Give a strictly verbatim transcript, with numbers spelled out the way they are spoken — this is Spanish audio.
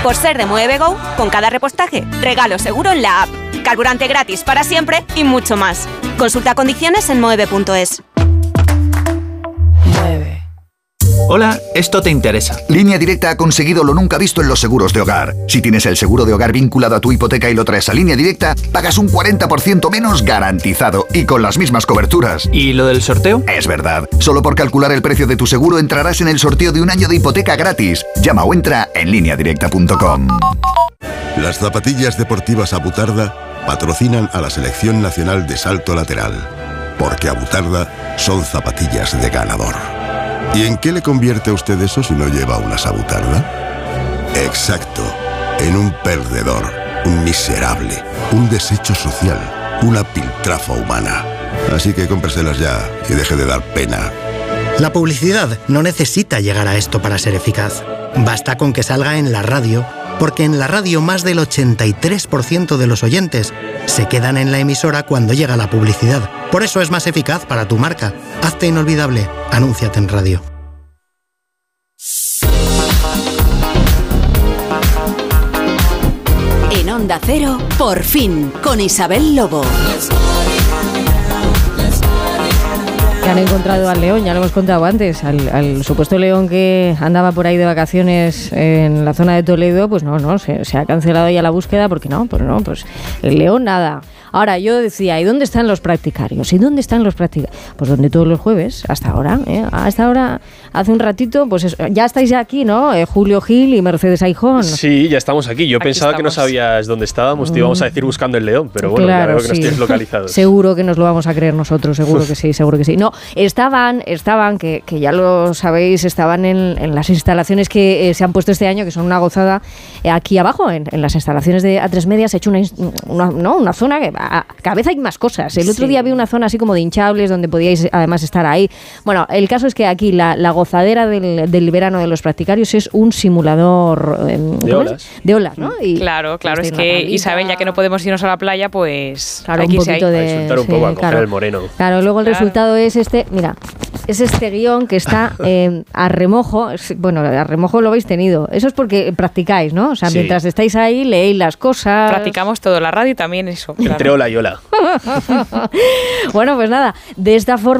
Por ser de Moeve Go, con cada repostaje, regalo seguro en la app. Carburante gratis para siempre y mucho más. Consulta condiciones en moeve punto es. Hola, esto te interesa. Línea Directa ha conseguido lo nunca visto en los seguros de hogar. Si tienes el seguro de hogar vinculado a tu hipoteca y lo traes a Línea Directa, pagas un cuarenta por ciento menos garantizado y con las mismas coberturas. ¿Y lo del sorteo? Es verdad. Solo por calcular el precio de tu seguro entrarás en el sorteo de un año de hipoteca gratis. Llama o entra en línea directa punto com. Las zapatillas deportivas Abutarda patrocinan a la Selección Nacional de Salto Lateral. Porque Abutarda son zapatillas de ganador. ¿Y en qué le convierte a usted eso si no lleva una Abutarda? Exacto, en un perdedor, un miserable, un desecho social, una piltrafa humana. Así que cómpreselas ya y deje de dar pena. La publicidad no necesita llegar a esto para ser eficaz. Basta con que salga en la radio, porque en la radio más del ochenta y tres por ciento de los oyentes se quedan en la emisora cuando llega la publicidad. Por eso es más eficaz para tu marca. Hazte inolvidable. Anúnciate en radio. En Onda Cero, por fin, con Isabel Lobo. Que han encontrado al león, ya lo hemos contado antes, al, al supuesto león que andaba por ahí de vacaciones en la zona de Toledo. Pues no, no, se, se ha cancelado ya la búsqueda porque no, pues no, pues el león nada. Ahora, yo decía, ¿y dónde están los practicarios? ¿Y dónde están los practicarios? Pues donde todos los jueves, hasta ahora, ¿eh? Hasta ahora, hace un ratito, pues eso, ya estáis ya aquí, ¿no? Eh, Julio Gil y Mercedes Aijón. Sí, ya estamos aquí. Yo aquí pensaba estamos. que no sabías dónde estábamos, te íbamos a decir buscando el león, pero bueno, Claro, ya veo que sí. no estáis localizados. Seguro que nos lo vamos a creer nosotros, seguro que sí, seguro que sí. No, estaban, estaban, que, que ya lo sabéis, estaban en, en las instalaciones que eh, se han puesto este año, que son una gozada, eh, aquí abajo, en, en las instalaciones de A tres Media, se ha hecho una, una, ¿no? una zona que a, cada vez hay más cosas. El otro Sí. día vi una zona así como de hinchables donde podíais además estar ahí. Bueno, el caso es que aquí la, la gozadera del, del verano de los practicarios es un simulador eh, de olas. Es? De olas, ¿no? Y claro, claro, pues es de una que tablita. Isabel, ya que no podemos irnos a la playa, pues Claro, aquí un sí hay. poquito de... A disfrutar un sí, poco, a coger claro. el moreno. Claro, luego el Claro. resultado es este, mira, es este guión que está eh, a remojo. Es- bueno, a remojo lo habéis tenido. Eso es porque practicáis, ¿no? O sea, Sí. mientras estáis ahí, leéis las cosas. Practicamos todo, la radio y también eso. Entre claro. ola y ola. Bueno, pues nada, de esta forma